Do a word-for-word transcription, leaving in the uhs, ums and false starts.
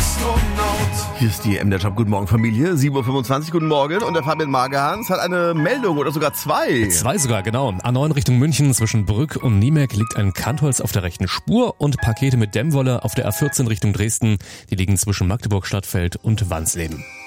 Hier ist die M D R Job. Guten Morgen, Familie. sieben Uhr fünfundzwanzig, guten Morgen. Und der Fabian Magerhans hat eine Meldung oder sogar zwei. Zwei sogar, genau. A neun Richtung München zwischen Brück und Niemek liegt ein Kantholz auf der rechten Spur und Pakete mit Dämmwolle auf der A vierzehn Richtung Dresden. Die liegen zwischen Magdeburg Stadtfeld und Wansleben.